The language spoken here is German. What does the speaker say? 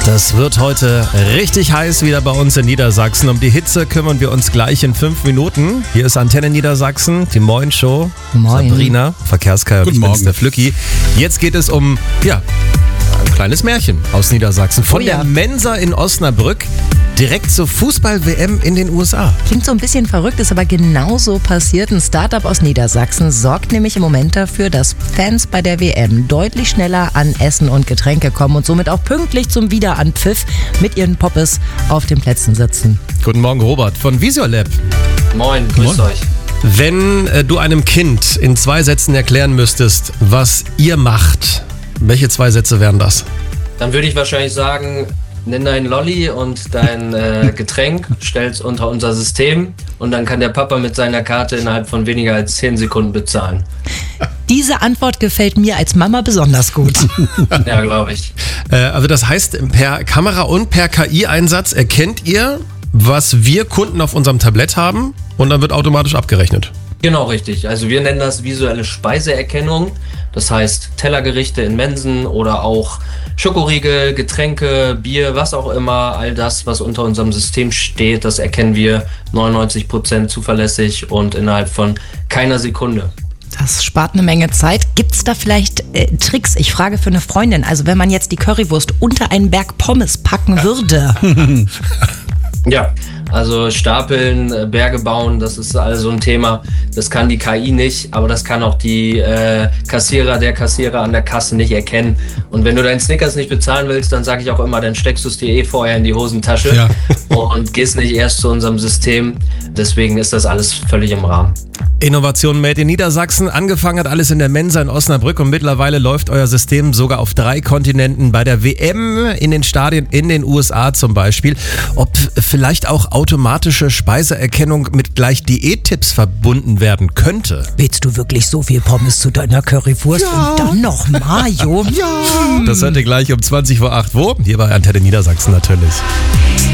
Das wird heute richtig heiß wieder bei uns in Niedersachsen. Um die Hitze kümmern wir uns gleich in 5 Minuten. Hier ist Antenne Niedersachsen, die Moin Show. Moin. Sabrina, Verkehrskaier und ich bin's, der Flücki. Jetzt geht es um, ein kleines Märchen aus Niedersachsen. Von der Mensa in Osnabrück direkt zur Fußball-WM in den USA. Klingt so ein bisschen verrückt, ist aber genauso passiert. Ein Startup aus Niedersachsen sorgt nämlich im Moment dafür, dass Fans bei der WM deutlich schneller an Essen und Getränke kommen und somit auch pünktlich zum Wiederanpfiff mit ihren Poppes auf den Plätzen sitzen. Guten Morgen, Robert von Visiolab. Moin, grüßt euch. Wenn du einem Kind in 2 Sätzen erklären müsstest, was ihr macht, welche 2 Sätze wären das? Dann würde ich wahrscheinlich sagen, nimm dein Lolli und dein Getränk, stell's unter unser System und dann kann der Papa mit seiner Karte innerhalb von weniger als 10 Sekunden bezahlen. Diese Antwort gefällt mir als Mama besonders gut. Ja, glaube ich. Also das heißt, per Kamera und per KI-Einsatz erkennt ihr, was wir Kunden auf unserem Tablett haben und dann wird automatisch abgerechnet. Genau, richtig. Also wir nennen das visuelle Speiseerkennung. Das heißt Tellergerichte in Mensen oder auch Schokoriegel, Getränke, Bier, was auch immer. All das, was unter unserem System steht, das erkennen wir 99% zuverlässig und innerhalb von keiner Sekunde. Das spart eine Menge Zeit. Gibt es da vielleicht Tricks? Ich frage für eine Freundin. Also wenn man jetzt die Currywurst unter einen Berg Pommes packen würde. Ja, also Stapeln, Berge bauen, das ist also ein Thema. Das kann die KI nicht, aber das kann auch die der Kassierer an der Kasse nicht erkennen. Und wenn du deinen Snickers nicht bezahlen willst, dann sage ich auch immer, dann steckst du es dir vorher in die Hosentasche und gehst nicht erst zu unserem System. Deswegen ist das alles völlig im Rahmen. Innovation made in Niedersachsen. Angefangen hat alles in der Mensa in Osnabrück und mittlerweile läuft euer System sogar auf 3 Kontinenten. Bei der WM in den Stadien in den USA zum Beispiel. Ob vielleicht auch automatische Speiseerkennung mit gleich Diättipps verbunden werden könnte. Willst du wirklich so viel Pommes zu deiner Currywurst und dann noch Mayo? Das hört ihr gleich um 20:08 Wo? Hier bei Antenne Niedersachsen natürlich.